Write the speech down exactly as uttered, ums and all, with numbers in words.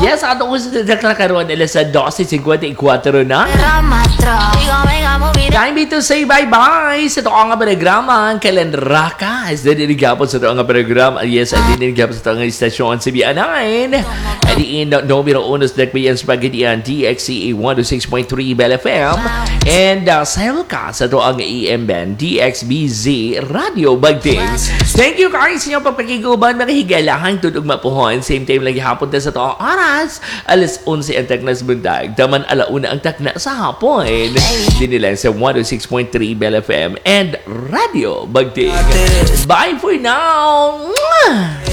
Yes, ato ko sa karon alas twelve fifty-four na. Time ito say bye-bye sa ito ang programa ang Kalendrakas. Dinigapon sa ito ang programa. Yes, dinigapon sa ito ang istasyon C B A nine. At in numero unos Dakbayan Spaghettian D X C A one oh six point three Bell F M. And uh, sa ka sa ito ang A M band D X B Z Radio Bagting. Thank you guys sa inyong pagpakiguban. Makahigalahan tutog mapuhon. Same time lagi hapon na sa ito ang oras. alas onse ang taknas bundag. Daman alauna ang takna sa hapon. Dinilan sa one oh six point three Bell F M and Radio Bagting. Bye for now!